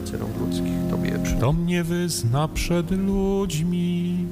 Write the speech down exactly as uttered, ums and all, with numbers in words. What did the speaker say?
pracy rąk ludzkich. Tobie czy To mnie wyzna przed ludźmi.